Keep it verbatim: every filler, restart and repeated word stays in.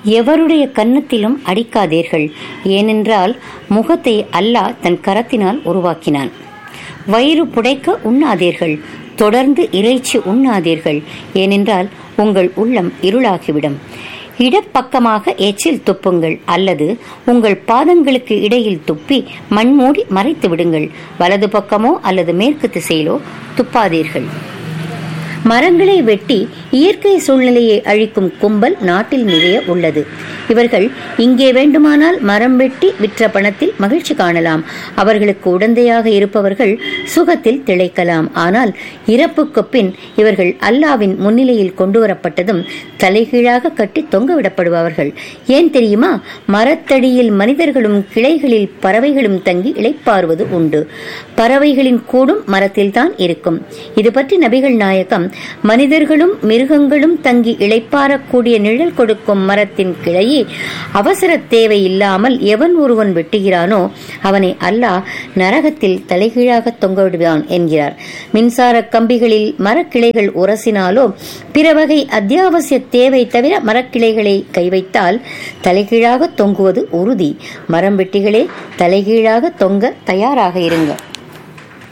எவருடைய கன்னத்திலும் அடிக்காதீர்கள், ஏனென்றால் முகத்தை அல்லாஹ் தன் கரத்தினால் உருவாக்கினான். வயிறு புடைக்க உண்ணாதீர்கள், தொடர்ந்து இறைச்சி உண்ணாதீர்கள், ஏனென்றால் உங்கள் உள்ளம் இருளாகிவிடும். இடப்பக்கமாக எச்சில் துப்புங்கள், அல்லது உங்கள் பாதங்களுக்கு இடையில் துப்பி மண்மூடி மறைத்து விடுங்கள். வலது பக்கமோ அல்லது மேற்கு திசையிலோ துப்பாதீர்கள். மரங்களை வெட்டி இயற்கை சூழ்நிலையை அழிக்கும் கும்பல் நாட்டில் நிறைய உள்ளது. இவர்கள் இங்கே வேண்டுமானால் மரம் வெட்டி விற்ற பணத்தில் மகிழ்ச்சி காணலாம். அவர்களுக்கு உடந்தையாக இருப்பவர்கள் சுகத்தில் திளைக்கலாம். ஆனால் இறப்புக்கு பின் இவர்கள் அல்லாவின் முன்னிலையில் கொண்டு வரப்பட்டதும் தலைகீழாக கட்டி தொங்கவிடப்படுபவர்கள். ஏன் தெரியுமா? மரத்தடியில் மனிதர்களும் கிளைகளில் பறவைகளும் தங்கி இளைப்பாறுவது உண்டு. பறவைகளின் கூடும் மரத்தில் தான் இருக்கும். இது பற்றி நபிகள் நாயகம், மனிதர்களும் மிருகங்களும் தங்கி இளைப்பாறக்கூடிய நிழல் கொடுக்கும் மரத்தின் கிளையை அவசர தேவை இல்லாமல் எவன் ஒருவன் வெட்டுகிறானோ அவனை அல்லாஹ் நரகத்தில் தலைகீழாக தொங்கவிடுவான் என்கிறார். மின்சார கம்பிகளில் மரக்கிளைகள் உரசினாலோ பிற வகை அத்தியாவசிய தேவை தவிர மரக்கிளைகளை கை வைத்தால் தலைகீழாக தொங்குவது உறுதி. மரம் வெட்டிகளே, தலைகீழாக தொங்க தயாராக இருங்க.